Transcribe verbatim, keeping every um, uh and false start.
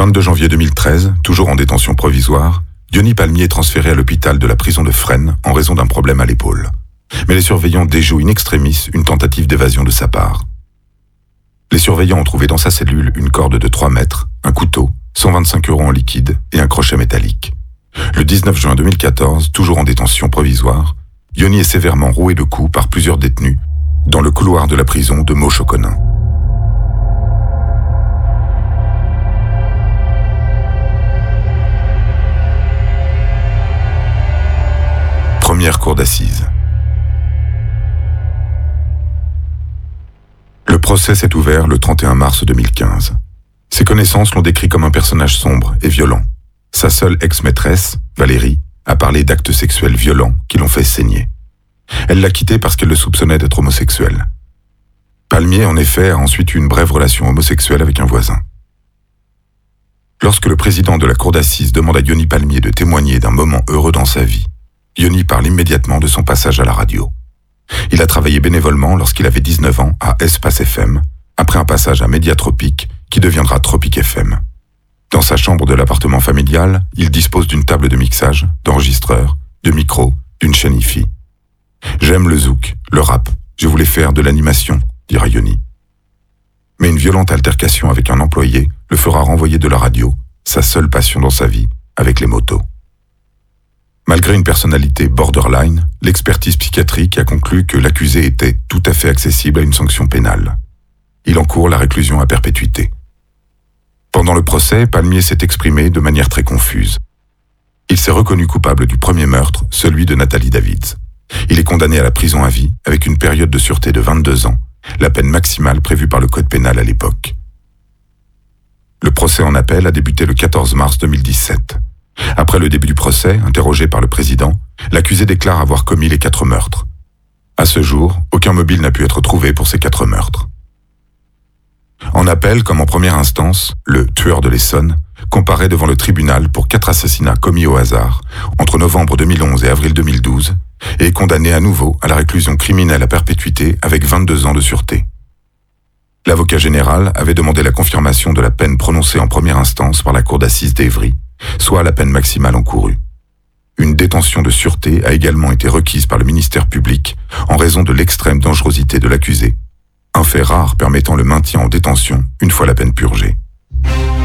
vingt-deux janvier deux mille treize, toujours en détention provisoire, Yoni Palmier est transféré à l'hôpital de la prison de Fresnes en raison d'un problème à l'épaule. Mais les surveillants déjouent in extremis une tentative d'évasion de sa part. Les surveillants ont trouvé dans sa cellule une corde de trois mètres, un couteau, cent vingt-cinq euros en liquide et un crochet métallique. Le dix-neuf juin deux mille quatorze, toujours en détention provisoire, Yoni est sévèrement roué de coups par plusieurs détenus dans le couloir de la prison de Meaux-Choconin. Première cour d'assises. Le procès s'est ouvert le trente et un mars deux mille quinze. Ses connaissances l'ont décrit comme un personnage sombre et violent. Sa seule ex-maîtresse, Valérie, a parlé d'actes sexuels violents qui l'ont fait saigner. Elle l'a quitté parce qu'elle le soupçonnait d'être homosexuel. Palmier, en effet, a ensuite eu une brève relation homosexuelle avec un voisin. Lorsque le président de la cour d'assises demande à Yoni Palmier de témoigner d'un moment heureux dans sa vie, Yoni parle immédiatement de son passage à la radio. Il a travaillé bénévolement lorsqu'il avait dix-neuf ans à Espace F M, après un passage à Médiatropique qui deviendra Tropique F M. Dans sa chambre de l'appartement familial, il dispose d'une table de mixage, d'enregistreurs, de micros, d'une chaîne hi-fi. « J'aime le zouk, le rap, je voulais faire de l'animation », dira Yoni. Mais une violente altercation avec un employé le fera renvoyer de la radio, sa seule passion dans sa vie, avec les motos. Malgré une personnalité borderline, l'expertise psychiatrique a conclu que l'accusé était tout à fait accessible à une sanction pénale. Il encourt la réclusion à perpétuité. Pendant le procès, Palmier s'est exprimé de manière très confuse. Il s'est reconnu coupable du premier meurtre, celui de Nathalie Davids. Il est condamné à la prison à vie avec une période de sûreté de vingt-deux ans, la peine maximale prévue par le code pénal à l'époque. Le procès en appel a débuté le quatorze mars deux mille dix-sept. Après le début du procès, interrogé par le président, l'accusé déclare avoir commis les quatre meurtres. À ce jour, aucun mobile n'a pu être trouvé pour ces quatre meurtres. En appel, comme en première instance, le tueur de l'Essonne comparaît devant le tribunal pour quatre assassinats commis au hasard entre novembre deux mille onze et avril deux mille douze et est condamné à nouveau à la réclusion criminelle à perpétuité avec vingt-deux ans de sûreté. L'avocat général avait demandé la confirmation de la peine prononcée en première instance par la cour d'assises d'Évry, soit la peine maximale encourue. Une détention de sûreté a également été requise par le ministère public en raison de l'extrême dangerosité de l'accusé, un fait rare permettant le maintien en détention une fois la peine purgée.